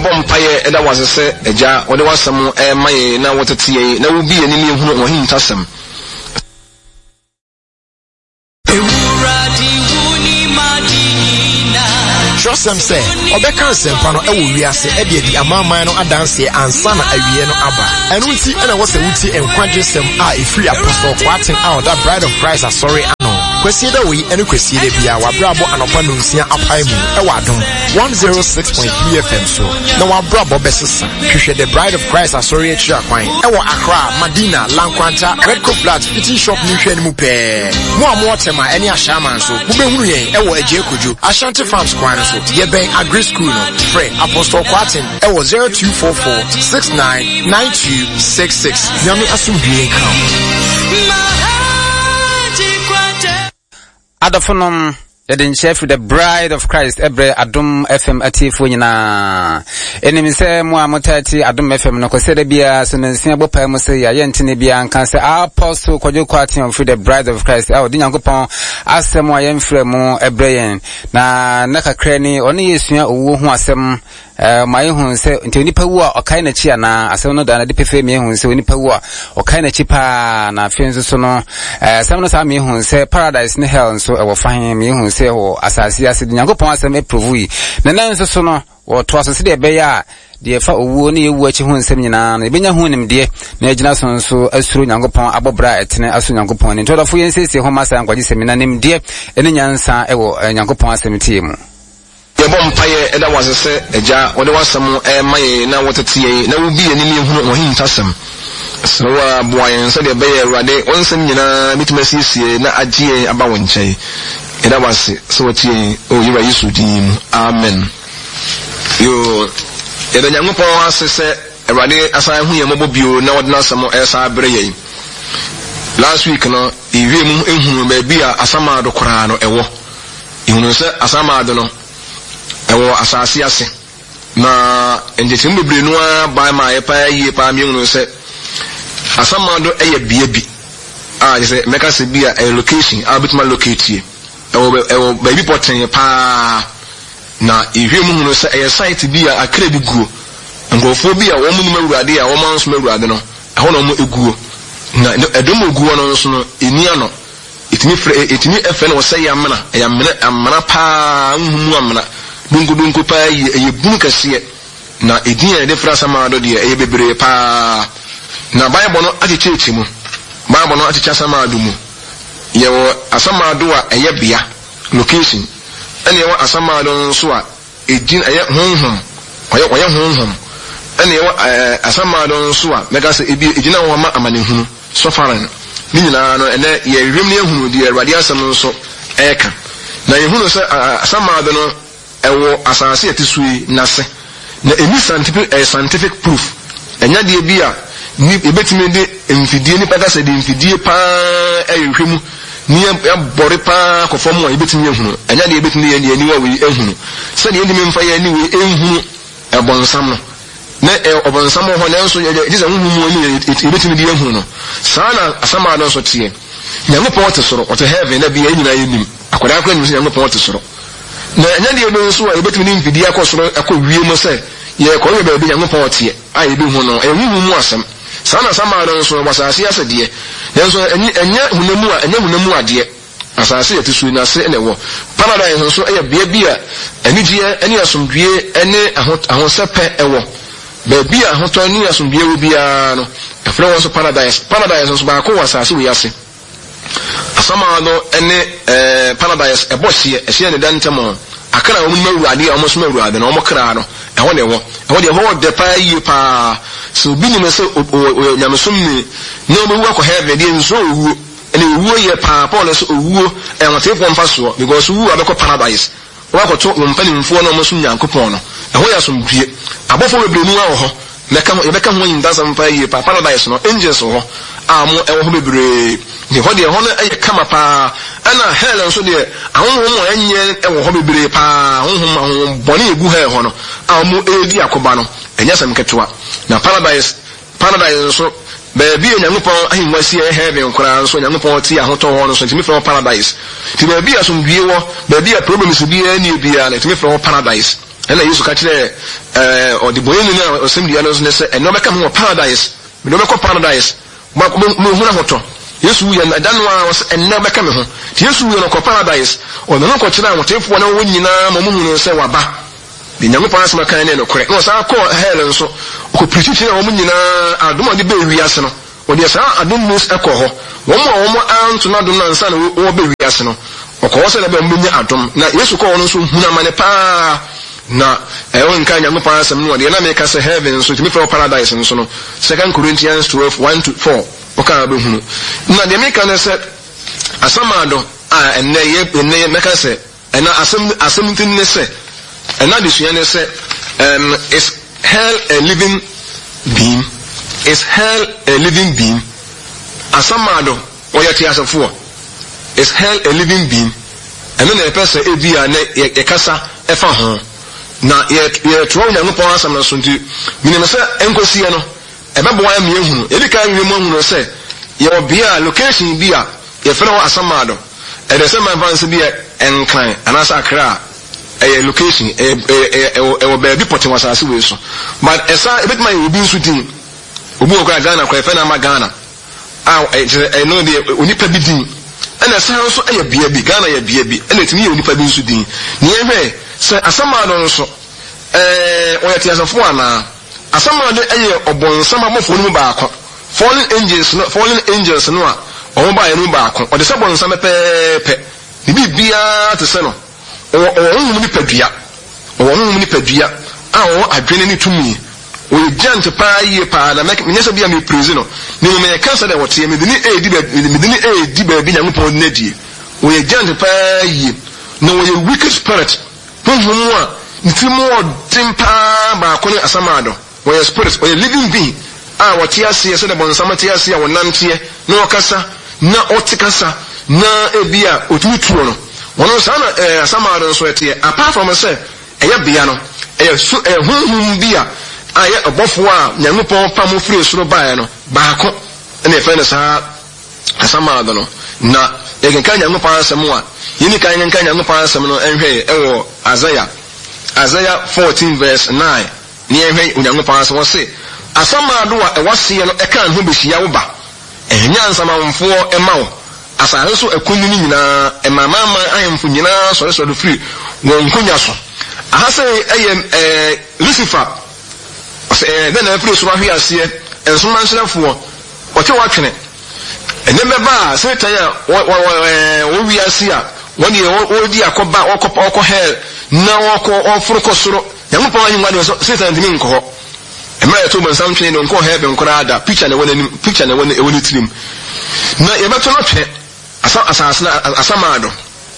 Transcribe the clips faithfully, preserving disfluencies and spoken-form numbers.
yebom paye eda wasese eja wode wasam e maye na wotetie na wobi ani ne hunu wo hintasem Trustem say, Obeka Sempano ewu wiase e de di amamman no adanse ansa na awie no aba. Enu nti ena wo se wuti enkwadwe sem a efiri apostle kwatin out that bride of Christ are sorry ano. Kwesi da wi enu kwesi da bia wa brabo anopa no nsia apai mu e wa dom one oh six point three F M so. Na wa brabo besesa. Hwehwe the bride of Christ are sorry e chia kwan. E wa Accra, Madina, Lankwanta, Red Co Flat, Fiti Shop ni hwe mu pe. Mo amo tema eni ahyaman so. Wo behunu yen e wo Aje Kojo. Ashanti Farms kwan so. Yeben Agri School no. Free Apostle Kwatin e wo zero two four four six nine nine two six six. Nyame asumdue kan. Adafonom Yedin chef the bride of Christ ebre Adum F M atifo nyina enimi se mo amotati Adum F M no kose de bia so nansia bopa mo se ya yentine bia nka se apostle kwajo kwatin of the bride of Christ ah odi nyankopon asem a yemfrɛ mo ebre yen na nakakra ni oni yesua owo hu asem eh mai hu se nti onipa wu a okai na chi ana asem no da na de pefe mi hu se onipa wu a okai na chi pa na afenso so no eh asem no sa mi hu se paradise ne hell so e wo fahin mi hu se ho asasi ase nyankopon asem e prove yi na nanso so no wo to asase de be ya de fa owu ne yewu achi hu nsem nyina na ebenya hu nim de na agina so nso asuru nyankopon abobra etene asu nyankopon ne ntodafo yensese ho masa nkwaji semina nim de ene nyansa e wo nyankopon asem tie mu yebom paye eda wasese eja wode wasam e maye na wotetie na wobi ani ne hunu wo hintasem so wa boyen so de be awrade onsem nyina mitimasisie na agye aba wo nkyai eda wase so watie o yira Yesu din amen yo eda nyankopon asese awrade asan hu ye mobobio na wode nasam e sa abre ye last week no iwem ehunu ba bia asama do kora no ewo ihunu se asama do no ewo asasi ase na enjetim bebre no ba ma ye pa ye pa mi hunu se asama do eye bia bi ah je se meka se bia a location a bit ma locate ewo ewo ba bi poten pa na ihwem hunu se eye site bia akra bi guo ngofo bia wo munum awurade a wo manso awurade no eho no mo eguo na edom oguo no nso no enia no etimi fre etimi efe no se yamna yamna amna pa nhumu amna dungu dungu pa ye bunu kase na edin e de fra sama do de e bebre pa na bible no achechechi mu bible no achecha sama do mu ye wo asama do a eye bia location ene ye wo asama do nso a edin eye honhom oye oye honhom ene ye wo asama do nso a mega se ebi edina wo ma amanehunu so faran ni nyina no ene ye hwem ne ehunu de awurade asem nso eka na ye hunu se asama do no ewo asase etisui nase na emi scientific eh, scientific proof enya de bia ni ebetime de mfidie ni pata se de mfidie pa ehwemu ni ya bore pa kofomu a ebetime ehunu enya de ebetime ye ni wa wi ehunu se de endime mfa ye ni wi ehunu ebonsam no na obonsam ho na nso ye je se huhu ni ebetime de ehunu no sana asama do so tie nyankopon te soro o te heaven na bia nyina yenim akoda akwa ni nyankopon te soro na enya de ebe nso a ebetumi ni mfidi akosoro akowie mo se ye ko ye ba bi nyankopon tie a ebi hu no ehuhu mu asem sana sama no nso wasase asede yenso enya enya hunamu a enya hunamu ade asase yetisu na se ene wo paradise nso eye bia bia anigye ene asomdue ene ahosepe ewo ba bia ahoto ni asomdue wo bia no efre wo so paradise paradise nso ba ko wasase wo yase asama no ene eh paradise ebohye ehye ne dantemo akra wo mu awurade a wo so awurade na wo kra no eho ne wo eho de ho de pa yi pa so bi ni me se nyamesom ni na wo wu akọ heaven de nso owu ene owu ye pa paul so owu e wote po mfa so because owu abekọ paradise wo akọto wo mpani mfo na wo so nyankopon no eho ya so mpie abofo bebre nu a wo ho meka ho yebeka ho yin dansa mfa yi pa paradise no angels ho amo ewo ho bebre ni ho de ho na aye kama pa ana hell nso de ahonhom mo enye ewo ho bebre pa ahonhom ahonhom boni egu he ho no amo edi akoba no enya sam ketwa na paradise paradise nso be bi nyankopon ahimwasi e heaven kora nso nyankopon ti ahoto ho nso ntimi from paradise ti be bi asomdue wo be bi a problems bi ani bi a ntimi from paradise ɛna yesu ka kyerɛ ɛɛ ɔde boyeni na ɔsɛm dia no so ne sɛ ɛno bɛka ho paradise me no bɛkɔ paradise ma me hu na hotɔ yesu yɛ na dan wa ɛnna bɛka me ho yesu yɛ no kɔ paradise ɔno no kɔ kyerɛ ahotefoɔ na wɔn nyinaa ma mu hu sɛ waba de nyankopɔn asɛm kan ne no korɛ na ɔsan kɔ hell nso ɔkɔ preaching na wɔn nyinaa adom ɔde bɛ wiase no ɔde saa adom news ɛkɔ hɔ wɔn a wɔn anto na adom na nsa na wɔn bɛ wiase no ɔkɔ sɛ na bɛ mbɛnya adom na yesu kɔ ɔno nso huna mane paa na ɛwɔ nka nyankopɔn asɛm no ɔde na meka sɛ heaven nso tumi fɛ paradise nso no second Corinthians twelve one to four ɔka bɛ hunu na deɛ meka ne sɛ asamado a ɛnɛ yɛ ɛnɛ yɛ meka sɛ ɛna asɛm asɛm tin ne sɛ ɛna de sua ne sɛ um is hell a living being is hell a living being asamado ɔyɛ te asafoɔ is hell a living being ɛno na yɛpɛ sɛ ebi a ne yɛkasa ɛfa ho na yɛtoa Onyankopɔn asɛm no so nti menim sɛ ɛnkɔsiɛ no ɛbɛboa me ahunu ebi ka wie mu ahunu sɛ yɛwɔ bea location bi a yɛfrɛ wɔ asamado ɛdɛ sɛ man fanse bi ɛnkran anaasɛ akra a ɛyɛ location ɛwɔ baabi pɔte wɔ asase wei so but ɛsa ebɛtuma yɛ obi nso din obi wɔ kora Ghana kora yɛfrɛ no ama Ghana a ɛno deɛ onipa bi din ɛna ɛsa nso ɛyɛ bea bi Ghana yɛ bea bi ɛna ɛtumi yɛ onipa bi nso din ne yɛhwɛ sɛ asamado nso ɛɛ ɔyɛ te asafo anaa asamado ɛyɛ ɔbɔnsam abɔfoɔ no mu baako fallen angels no fallen angels no a ɔmo ba yɛ no baako ɔde sɛ bɔnsam pɛpɛɛpɛ ne bi biara te sɛ no ɔwɔ ɔwɔ ne padua ɔwɔ ne ne padua a ɔwɔ adwene ne tumi ɔyɛ giant paa yie paa na mɛ nyɛ sɛ bia me praise no ne mu mɛ kansa dɛ wɔte me de ne edi ba me de ne edi ba bi Nyankopɔn ne die ɔyɛ giant paa yie na ɔyɛ wicked spirit honhom a nti mu ɔden paa baako ne asamado ɔyɛ spirit ɔyɛ living being a wɔte aseɛ sɛ dɛ bɔnsam te aseɛ a wɔnanteɛ na ɔkasa na ɔte kasa na ebi a otumi tuo no wɔn saa na ɛɛ asamado nso ɛteɛ apart from sɛ ɛyɛ bea no ɛyɛ so ɛyɛ honhom bi a ayɛ ɔbɔfoɔ a Nyankopɔn pam firi soro baeɛ no baako ɛna ɛfɛ no saa asamado no na yɛkenka Nyankopɔn asɛm a yɛni kan yɛnka Nyankopɔn asɛm no ɛnhwɛ ɛwɔ Isaiah Isaiah fourteen verse nine ne ɛhwɛ Onyankopɔn asɛm wɔ se asamado a ɛwɔ seɛ no ɛka ne ho behyia wo ba ɛnya nsamanfoɔ ɛma wo asase so ɛkunu ne nyinaa ɛmamama ahemfo nyinaa sɔresɔre firi wɔn nkonya so aha sɛ ɛyɛ ɛɛ Lucifer ɛɛ dɛ na ɛfiri soro ahwe aseɛ ɛnsoma nhyerɛfoɔ ɔte watwene ɛnɛ bɛba a Satan a wɔ wi ase a wɔn deɛ wɔdi akɔba ɔkɔ ɔkɔ hell na ɔkɔ ɔforo kɔ soro Nyankopɔn ahengua de so Satan dimi nkɔ hɔ ɛmɛ ɛto bɔnsam twene no nkɔ hell bɛ nkora ada picture na ɛwɔ n'anim picture na ɛwɔ ɛwɔ ne tirim na yɛbɛto no twɛ asa asase na asamado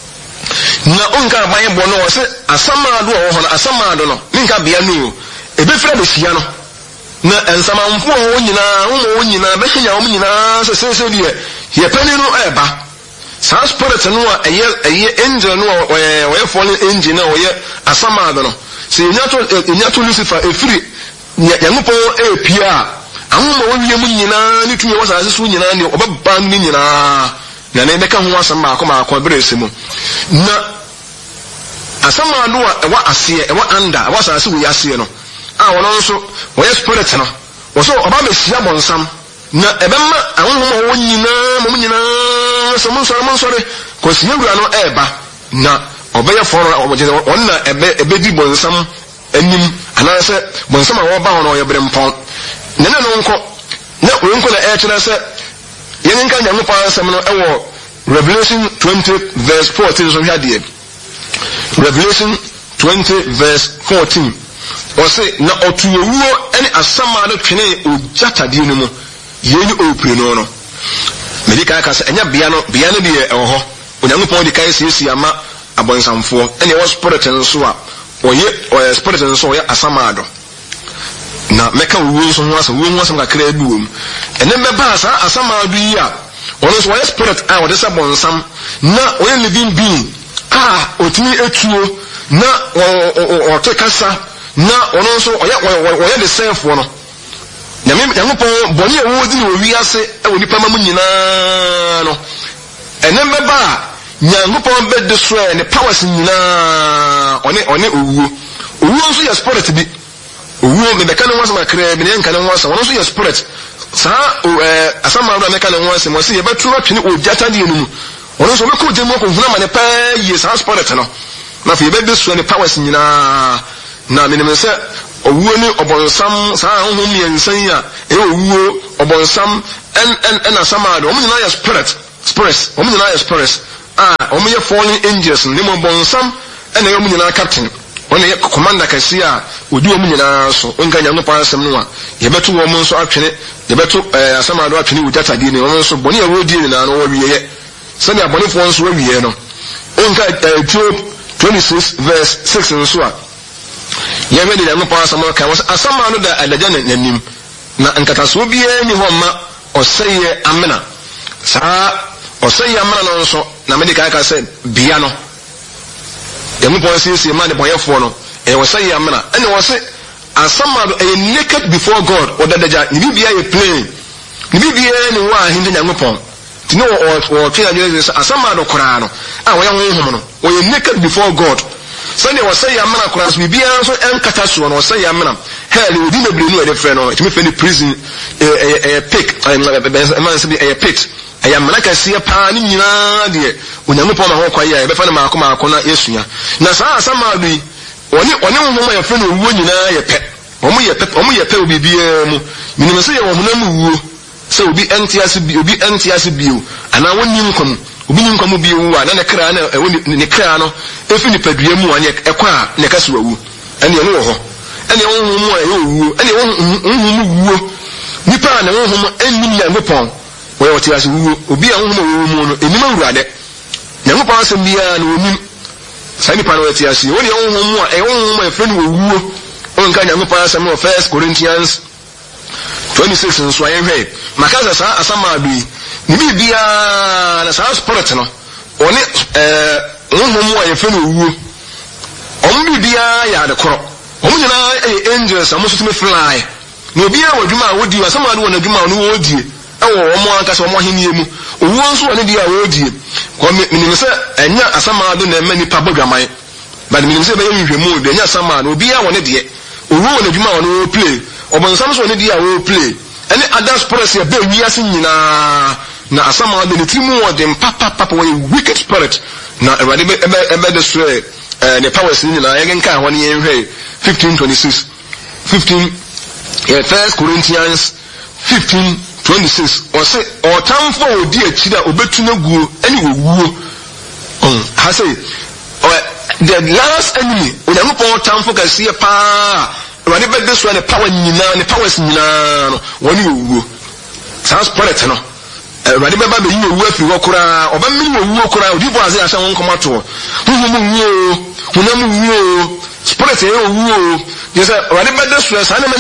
na onka aban bɔ no wɔ sɛ asamado a wɔ hɔ no asamado no ne nka bea no ebefira behyia no na ensamanfo a wɔn nyinaa wɔn wɔn nyinaa bɛhwenya wɔn nyinaa sɛ sɛ deɛ yɛpɛni no ɛba saa spirit no a ɛyɛ ɛyɛ angel no a ɔyɛ ɔyɛ fallen angel na ɔyɛ asamado no sɛ enyato enyato Lucifer efiri Nyankopɔn epia ahoma wɔwie mu nyinaa ne tuye wɔ saa so nyinaa ne ɔbɛba ne nyinaa na ne bɛka ho asɛm baako baako bere ese mu na asamado a ɛwɔ aseɛ ɛwɔ anda ɛwɔ saa so wɔ aseɛ no a wɔn nso wɔyɛ spirit no wɔso ɔba behyia bɔnsam na ɛbɛma ahonhom a wɔn nyinaa mɔm nyinaa sɛ mo nsɔre mo nsɔre kɔsi ewura no ɛɛba na ɔbɛyɛ fɔlɔ ɔbɛgye wɔn na ɛbɛ ɛbɛdi bɔnsam anim anaasɛ bɔnsam a wɔba hɔ no ɔyɛ bere mpɔn na ne no nkɔ na wɔn nkɔ na ɛɛkyerɛ sɛ yɛn nka Nyankopɔn asɛm no ɛwɔ Revelation twenty verse fourteen so hwɛ adeɛ Revelation twenty verse fourteen ɔse na ɔtuowuo ɛne asamado twene ogyatadeɛ no mu yɛni opire no no medika aka sɛ ɛnya bea no bea no deɛ ɛwɔ hɔ Onyankopɔn de kae siesie ama abɔnsamfoɔ ɛne ɛwɔ spirit nso a ɔyɛ ɔyɛ spirit nso ɔyɛ asamado na mɛka wuo nso ho asɛ wuo ho asɛm kakra bi wɔ mu ɛne mɛba saa asamado yi a ɔno nso ɔyɛ spirit a ɔde sɛ bɔnsam na ɔyɛ living being a ɔtumi etuo na ɔte kasa na ɔno nso ɔyɛ ɔyɛ de sɛfoɔ no nyame Nyankopɔn bɔne a wɔwɔ di no wi ase ɛwɔ nipa ma mu nyinaa no ɛne bɛba a Nyankopɔn bɛde soɛ ne powers nyinaa ɔne ɔne owuo owuo nso yɛ spirit bi owuo me bɛka ne ho asɛm akra bi ne nka ne ho asɛm ɔno nso yɛ spirit saa eh asama awura meka ne ho asɛm ɔse yɛbɛto atwene ogyata deɛ no mu ɔno nso bɛkɔ gye mu akɔhuna ma ne paa yie saa spirit no na afei yɛbɛbɛ sua ne powers nyinaa na menim sɛ owuo ne ɔbɔnsam saa honhom yɛnsa yi a ɛyɛ owuo ɔbɔnsam ɛna asama ado ɔmo nyinaa yɛ spirit spirits ɔmo nyinaa yɛ spirits a ɔmo yɛ fallen angels ne mo ɔbɔnsam ɛna ɛyɛ ɔmo nyinaa captain ɔno yɛ commander kɛse a odi ɔmo nyinaa so ɔnka Nyankopɔn asɛm no a yɛbɛto wɔn nso atwene yɛbɛto ɛɛ asama ado atwene wo data die ne ɔmo nso bɔne a wɔdi nyinaa no wɔwieyɛ sɛdeɛ abɔnefoɔ nso wɔwieyɛ no ɔnka Job twenty-six verse six nso a yɛhwɛ de Nyankopɔn asɛm no ka wɔ sɛ asama no da adagya n'anim na nkatasoɔ biara ni hɔ ma ɔsɛyɛ amena saa ɔsɛyɛ amena no nso na mede ka aka sɛ bia no Nyankopɔn siesie ma de bɔyɛfoɔ no ɛyɛ ɔsɛyɛ amena ɛne wɔ se asama no ɛyɛ naked before God ɔdadagya ne bibia yɛ plain ne bibia ne wɔ ahinta Nyankopɔn tini wɔ twɛ adwene sɛ asama no koraa no a wɔyɛ honhom no wɔyɛ naked before God sɛdeɛ wɔsɛyɛ amena koraa so biribiara nso ɛnkata soɔ no wɔsɛyɛ amena hell odi bebree no ɛde frɛ no ɛtumi fɛ ne prison ɛyɛ pit ɛman sɛ bi ɛyɛ pit ɛyɛ amena kɛseɛ paa ne nyinaa deɛ Onyankopɔn ma ho kwae a yɛbɛfa no maako maako na yɛsua na saa asama ado yi ɔne ɔne honhom a yɛfrɛ no owuo nyinaa yɛ pɛ ɔmo yɛ pɛ ɔmo yɛ pɛ wɔ biribiara mu menim sɛ yɛwɔ honam wuo sɛ obi ɛnte ase bi obi ɛnte ase bio anaa wɔnni nkɔm obi ni nkɔm bi wu a na ne kra na ɛwɔ ne kra no efi nipadua mu a ne ɛkɔ a ne ka so wawu ɛne ɛno wɔ hɔ ɛne honhom mu a ɛyɛ owuo ɛne honhom wuo nipa a ne honhom ɛnnim Nyankopɔn wɔyɛ wɔte ase wuo obi a honhom a wɔwɔ mu no enim awurade Nyankopɔn asɛm biara na onim saa nipa no wɔte ase wɔne honhom mu a ɛyɛ honhom a ɛfrɛ no wuo ɔnka Nyankopɔn asɛm no First Corinthians twenty-six nso ayɛhwɛ maka sɛ saa asama ado yi ne biribiara na saa spirit no ɔne ɛɛ honhom a yɛfrɛ no owuo ɔmo biribiara yɛ adekorɔ ɔmo nyinaa ɛyɛ angels a ɔmo nso tumi fly na obiara wɔ adwuma a wɔdi asama ado wɔ n'adwuma a ɔno wɔdie ɛwɔ ɔmo ankasa ɔmo ahenni mu owuo nso wɔ ne deɛ a wɔdie kɔ menim sɛ ɛnyɛ asama ado na ɛma nipa bɔ dwaman but menim sɛ ɛbɛyɛ nhwehwɛmu de ɛnyɛ asama ado obiara wɔ ne deɛ owuo wɔ n'adwuma a ɔno wɔ play ɔbɔnsam so ne deɛ a wɔ play ɛne other spirits yɛ bɛ wiase nyinaa na asama ado ne tiri mu wɔ den papapapa wɔyɛ wicked spirit na ɛwɛde ɛbɛ ɛbɛ destroy ɛɛ ne powers nyinaa yɛn nka hɔ ne yɛn hwɛ fifteen twenty-six fifteen yɛ First Corinthians fifteen twenty-six ɔsɛ ɔtamfo a odi akyiri a obetu na guo ɛne owuo ɔn ha sɛ ɔ the last enemy Onyankopɔn tamfo kɛseɛ paa ɛwɛde bɛ destroy ne power nyinaa ne powers nyinaa no wɔne owuo saa spirit no ɛwɛde bɛ ba bɛ yi owuo afiri hɔ koraa ɔbɛmene owuo koraa odi bɔ ase ahyɛ wɔn nkɔmɔ to honhom wuo honam wuo spirit yɛ owuo yɛ sɛ ɛwɛde bɛ destroy saa ne ma ne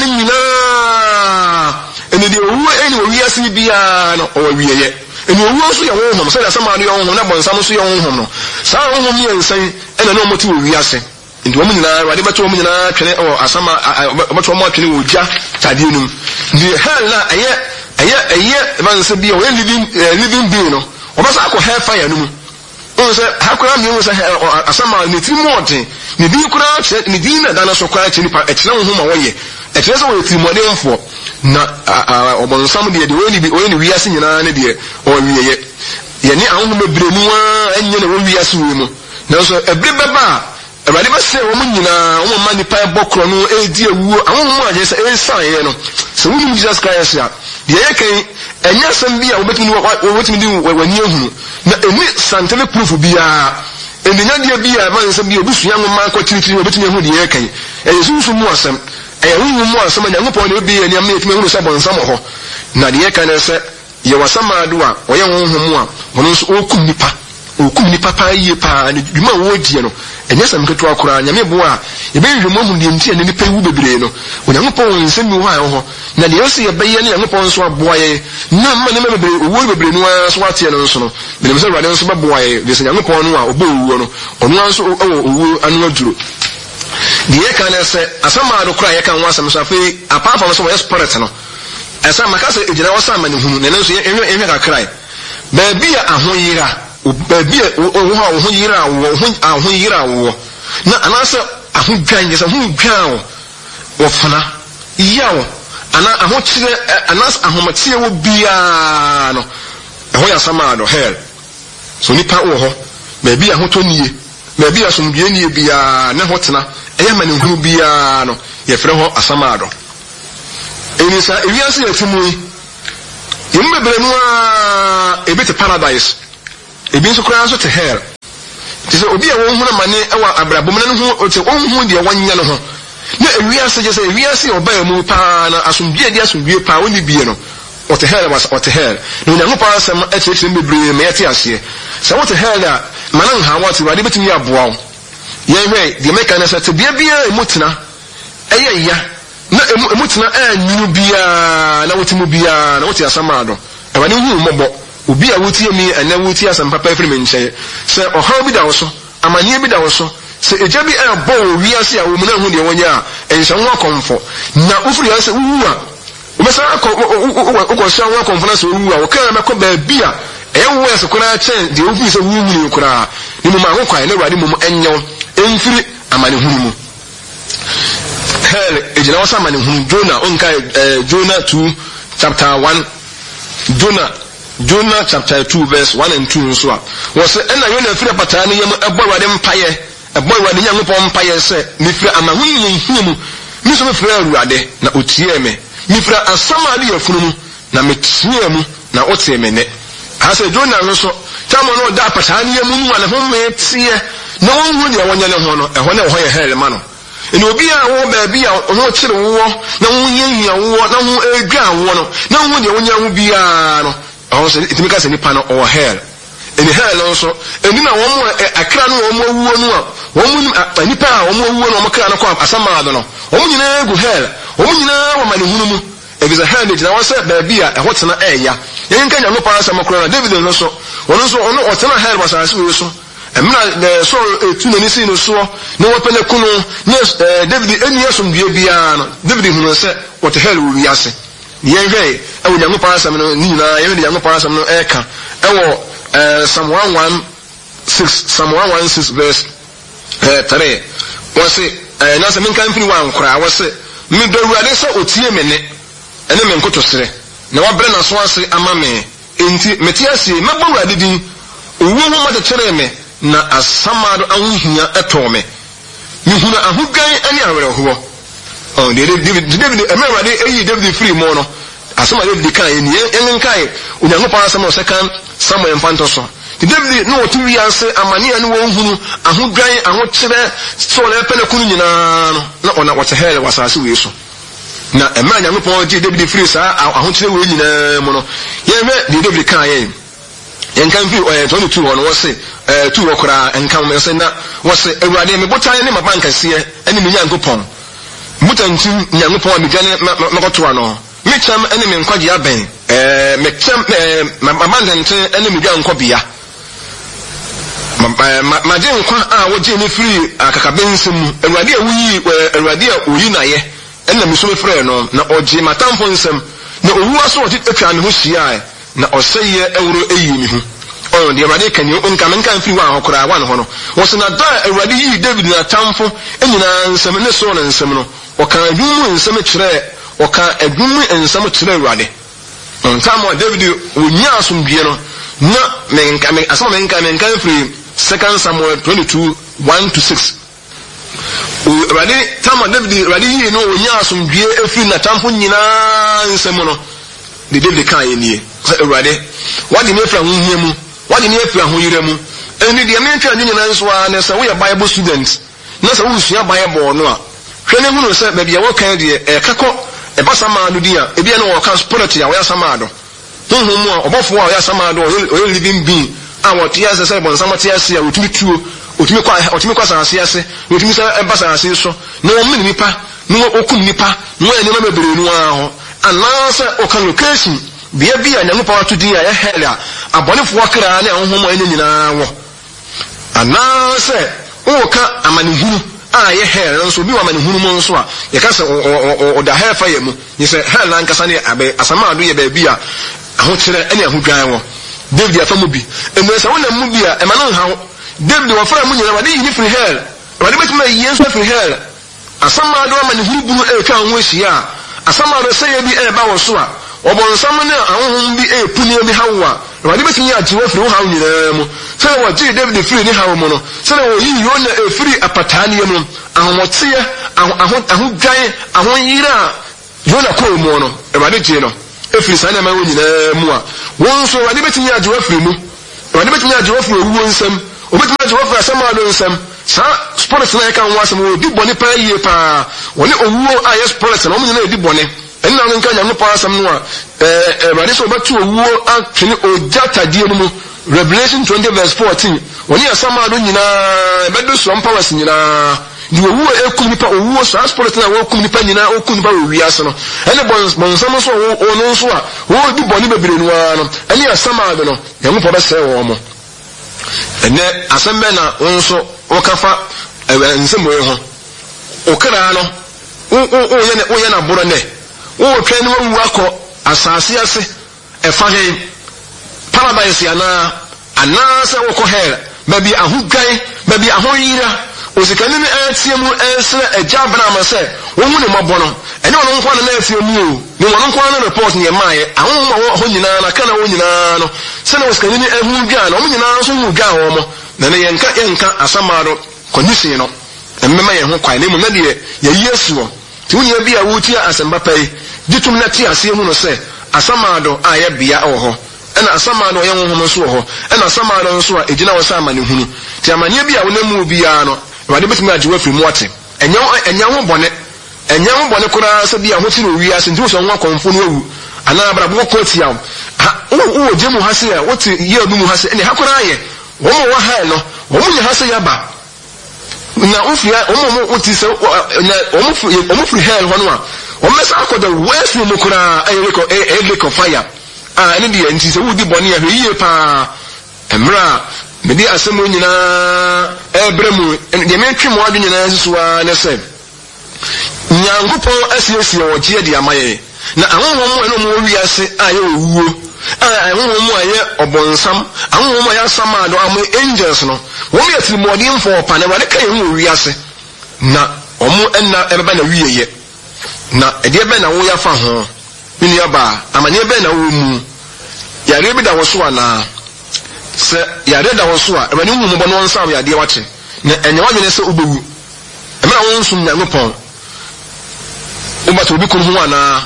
nyinaa ɛne deɛ owuo ɛne owiase biara no ɔwɔ wieyɛ ɛne owuo nso yɛ honhom sɛdeɛ asɛm ado yɛ honhom na bɔnsam nso yɛ honhom no saa honhom yɛ nsɛn ɛna ne ɔmo te wɔ wiase nti wɔn nyinaa ɛwɛde bɛto wɔn nyinaa twene ɛwɔ asama ɔbɛto wɔn atwene wɔ gya tadeɛ no mu deɛ hell na ɛyɛ ɛyɛ ɛyɛ ɛban sɛ bi ɔyɛ living living being no ɔbɛsa akɔ hell fire no mu ɔn sɛ hakora mi ɔn sɛ asama ne tiri mu ɔden ne din koraa kyerɛ ne din na dana so koraa kyerɛ nipa ɛkyerɛ honhom a wɔyɛ ɛkyerɛ sɛ wɔyɛ tirimɔdenfoɔ na ɔbɔnsam deɛ deɛ ɔyɛ ne bi ɔyɛ ne wiase nyinaa ne deɛ ɔwɔ wieyɛ yɛne ahohom bebree mu a ɛnyɛ na wɔn wiase wɔ mu nanso ɛbere bɛba a ɛwɛde bɛsɛ wɔn nyinaa wɔn ma nipa ɛbɔ korɔ no ɛredi awuo ahohom a gyɛ sɛ ɛresan yɛ no sɛ wɔn Jesus Christ a deɛ yɛ kan ɛnyɛ asɛm bi a wɔbɛtumi wɔbɛtumi di w'ani ehunu na ɛni scientific proof biara ɛnìyɛdeɛ bi a ɛma nsɛm bi a obi sua nwoma akɔ kyirikyiri wɔbɛtumi ehu deɛ yɛ kan ɛyɛ sunsun mu asɛm ɛyɛ huhu mu asɛm a Nyankopɔn na ebi yɛ nneɛma yɛtumi ehunu sɛ bɔnsam wɔ hɔ na deɛ yɛ kan sɛ yɛwɔ asɛm ado a ɔyɛ honhom a ɔno nso ɔkum nipa ɔkum nipa paa yie paa ne dwuma a wɔredie no ɛnyɛ sɛm ketewa koraa Nyame bo a yɛbɛhwehwɛ mu ahu deɛ nti a ne nipa wu bebree no Onyankopɔn wɔ nsɛm bi wɔ a ɛwɔ hɔ na deɛ ɛsɛ yɛbɛyɛ ne Nyankopɔn nso aboa yɛ na mma ne ma bebree owuo bebree no ara so ateɛ no nso no menim sɛ Awurade nso bɛboa yɛ deɛ sɛ Nyankopɔn no a ɔbɔ owuo no ɔno nso ɛwɔ owuo ano aduro deɛ yɛka ne sɛ asɛm a do koraa yɛka ho asɛm so afei apart from sɛ wɔyɛ spirit no ɛsɛ maka sɛ ɛgyina hɔ sɛ ama ne hunu na ɛno nso ɛhwɛ kakra baabi a ahoyera baabi a wo ho yera wo ho ahoyera wo na anasɛ ahudwan yesa ahudwan wo fana yawo ana ahokyere anas ahomatie wo bia no eho ya samado hell so nipa wo ho ma bia hotonie ma bia somdue nie bia na hotena eya mane huru bia no ye frɛ ho asamado enisa ewiase yatimui yimbebre no a ebete paradise ebi nso kura nso te hell tise obi a wo hu na mane ewa abrabom na no hu te wo hu de wanya no ho na ewiase je se ewiase oba mu pa na asomdue di asomdue pa oni bie no what the hell was what the hell no na ngopa asem echeche mbebre me yete ase se what the hell da manan ha what wade betimi aboa ye hwe de meka na se te bia bia emutena eye ya na emutena anyu bia na wotimu bia na woti asamado e wade hu mobo obi a wotie mi ena wotie asam papa efiri me nche se oha bi da wo so amanie bi da wo so se eja bi e bo wiase a wo mu na hu de wonya enhye ho akomfo na ofiri ase wu a umesa ko ko sha wa conference wu a wo kan me ko ba bia e wo ese kura chen de ofi se wu wu kura ni mu ma ho kwa na wade mu enyo enfiri amane hunu mu hell ejina wasa amane hunu Jonah onka Jonah two chapter one Jonah Jonah chapter two verse one and two so a was na yo na firi patana ne yam ebo wade mpaye ebo wade nyam po mpaye se ni firi amahunu hunu mu mi so me firi awurade na otie me mi firi asamade yafunu mu na metie mu na otie me ne ase Jonah no so tamo no da patana ne yam nu ana ho me tie na wonhu de wonya ne ho no e ho na ho ye hell ma no eni obi a wo ba bi a ho kire wo na wo yehia wo na ho edwa wo no na ho de wonya wo bia no oh so it make us any pan or hell any hell also eni na wo mo akra no wo mo wuo no a wo mo ni pa wo mo wuo no mo kra no kwa asama do no wo mo nyina gu hell wo mo nyina wo ma ne hunu mu e bisa hell de na wo se ba bi a e hotena eya yen kan ya no pa asama kra na David no so wono so ono hotena hell was as we so emna de so etu na ni si no so no wo pele kunu yes David eni yesum bia bia no David hunu se what hell wo wi ase yehwe e wo nyango parasam no ni na ye de nyango parasam no e ka e wo Psalm one sixteen Psalm one sixteen verse eh three wose na se min kan firi wan kora wose mi do ruade so otie me ne ene me nkoto sere na wabre na so ase ama me enti metiase mabo ruade din owo ho ma tere me na asamado anhia eto me mi huna ahugan ani awere ho oh David David emewade eyi David free mo no asoma David kan eni en kan onyango pa asema second Samuel mfanto so David no otu wi ase amane ani wo hunu ahugan ahokere so le pele kunu nyina no na ona what hell wasase we so na emma nyango pa ji David free sa ahokere we nyina mo no ye me David kan yen en kan fi twenty-two ono wo se eh two okra en kan me se na wo se ewade me botan ne mabanka se ene me nyango pon mutanti nyango pon me gane makoto ano me cham ene me nkwaje aben eh me cham mabandante ene me gyan nkobia ma je nkwa a wo je ne free akakabensim mu ewade a wuyi ewade a oyi na ye ene me so me frɛ no na oje matamfo nsem na owu aso o tetwa me ho hia na oseye ewro eyi mi hu oh de ewade kan yo nka men kan free wa hokora wa no ho no wo se na da ewade yi David na tamfo enyina nsem ne so na nsem no o kan adwumu nsem kyerɛ o kan adwumu nsem kyerɛ ewade ntamo David onya asomdue no na men kan asoma men kan men kan free second Samuel twenty-two one to six ewade tamo David ewade yi no onya asomdue efi na tamfo nyina nsem no de David kan yenie ewade wadi me fra honhia mu wadi me fra hoyire mu eni de me twa nyina nso a na se wo ye Bible student na se wo sua Bible no a hwene hunu se ba bia wo kan de e kakọ e basama do dia e bia no wo kan spirit ya wo ya sama do honhom mu a obofo a wo ya sama do o living being a wo tia se se bon sama tia se a otumi tuo otumi kwa otumi kwa san ase ase otumi se e basa ase so na wo mini nipa no okum nipa no eni ma mebere nu a ho anase o kan location bia bia nyango pa to dia ya hela abonefo kra na honhom ene nyina wo anase o ka amanihuru a ye hell nso bi wa manihuru mo nso a ye ka se o da hell fa ye mu ye se hell na nkasa ne abe asama ado ye ba bia ahokere ene ahudwan wo David afa mu bi enu se wona mu bi a e ma no hawo David wo fra mu nyina wade yi free hell awurade betumi ayi nso afiri hell asama do ama ne hurubunu etwa ho ahia asama do sɛ bi eba wɔ so a ɔbɔnsam ne ahohom bi epuni bi hawa awurade betumi agye afiri ho hawo nyinaa mu sɛ wɔ gye David firi ne hawo mu no sɛ wɔ yi Yona efiri apataane mu ahomoteɛ aho ahodwan ahoyira Yona kɔ mu no awurade gye no efiri saa nneɛma wɔ nyinaa mu a wɔn nso awurade betumi agye afiri mu awurade betumi agye afiri owuo nsam obetumi agye afiri asama do nsam saa sports na yɛka ho asɛm wɔ di bɔne pa yie paa wɔne owuo a yɛ sports na wɔn nyinaa yɛ di bɔne ɛnna wɔn nka nyame pa asɛm no a ɛɛ awurade sɛ ɔbɛto owuo atwene ogya tadeɛ no mu Revelation twenty verse fourteen wɔne asama do nyinaa ɛbɛdo som powers nyinaa di owuo ekum nipa owuo saa sports na wɔkum nipa nyinaa okum nipa wɔ wiase no ɛne bɔnsam so ɔno nso a wɔn di bɔne bebree no ara no ɛne asama do no yɛn mo bɛsɛ wɔn mo ɛnɛ asɛm bɛ na wɔn nso wɔkafa nsɛm wɔ ho okra no wo wo yɛ wo yɛ na boro ne wo twɛn no wu akɔ asase ase ɛfa hen paradise ana ana sɛ wɔkɔ hell baabi ahodwan baabi ahoyira osikani ne ɛtie mu ɛsɛ agya bana ama sɛ wɔn mu ne mɔbɔ no ɛne wɔn nko na ɛtie mu o ne wɔn nko na report ne maaye ahoma wɔ hɔ nyinaa na kana wɔ nyinaa no sɛ na osikani ne ɛhu dwa na wɔn nyinaa nso hu dwa wɔ mo na ne yɛnka yɛnka asamado condition no mmema yɛn ho kwan ne mu na deɛ yɛyi asuo ti wo ne bi a wotia asɛmba pai ditum na ti ase hu no sɛ asamado a yɛ bia wɔ hɔ ɛna asamado yɛ honhom nso wɔ hɔ ɛna asamado nso a egyina wɔ sɛ amane hunu ti amane bi a wo namu biara no awade betumi agye wafiri mu ate ɛnya ɛnya ho bɔne ɛnya ho bɔne koraa sɛ bi a ho ti no wi ase nti wo sɛ ho akɔmfo no awu ana abrabo ko tia wo wo gye mu ha se a wote yɛ obi mu ha se ɛne ha koraa yɛ wɔn wɔ ha no wɔn nyɛ ha se yaba na ofia wɔn mo wote sɛ na wɔn firi wɔn firi hell hɔ no a wɔn mɛsa akɔ the worst mu koraa ɛyɛ rekɔ ɛyɛ rekɔ fire a ɛne deɛ nti sɛ wodi bɔne a hwɛ yie paa mmerɛ mede asɛm nyinaa ɛbrɛ mu deɛ mentwe mo adwe nyinaa nso a ne sɛ nyankopɔn asiesie wɔ gye de ama yɛ na ahohom mu ɛno mo wiase a yɛ owuo a ahohom mu a yɛ ɔbɔnsam ahohom mu a yɛ asamado ama angels no wɔn yɛ tirimɔdenfo pa na wɔde ka yɛ ho wiase na wɔn ɛna ɛbɛba na wiyɛ na ɛdeɛ bɛ na wɔyɛ fa ho ne nua ba amane bɛ na wɔ mu yare bi da wɔ so ana sɛ yare da wɔ so a ɛbɛne hu mo bɔ no nsa yɛ adeɛ wakyɛ na ɛnyɛ wadwene sɛ wobɛwu ɛmɛ wɔn nsum nyankopɔn wobata obi kun ho ana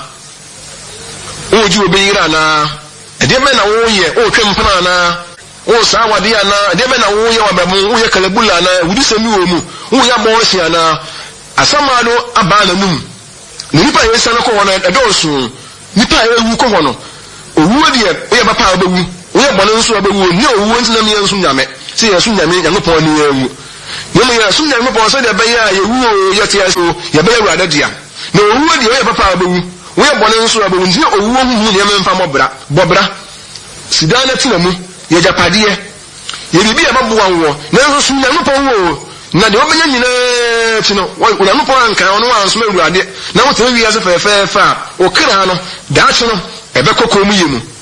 woji obi yira ana ɛdeɛ bɛ na wɔyɛ wotwe mpana ana wo saa wade ana ɛdeɛ bɛ na wɔyɛ wabamu woyɛ kalabula ana wudi sɛ mi wɔ mu woyɛ bɔɔsi ana asamado aba na num na nipa yɛ sɛ no kɔ hɔ no ɛdɔɔso nipa yɛ ewu kɔ hɔ no owuo deɛ woyɛ papa a wobɛwu woyɛ bɔne nso a wobɛwu ne owuo nti na meyɛ nso nyame sɛ yɛ so nyame nyankopɔn ne yɛwu ne mu yɛ so nyankopɔn sɛ deɛ ɛbɛyɛ a yɛwu o yɛte ase o yɛbɛyɛ awurade dea na owuo deɛ woyɛ papa a wobɛwu woyɛ bɔne nso a wobɛwu nti owuo huhu nneɛma mfa mɔbra bɔbra sidaa na tena mu yɛgyapadeɛ yɛbiribi a ɛbɛboa wɔ nanso so nyankopɔn wɔ na deɛ wobɛnya nyinaa ti no nyankopɔn anka ɔno wansoma awurade na wotena wiase fɛɛfɛɛfɛ a ɔkra no daakye no ɛbɛkɔ kɔn mu yɛ mu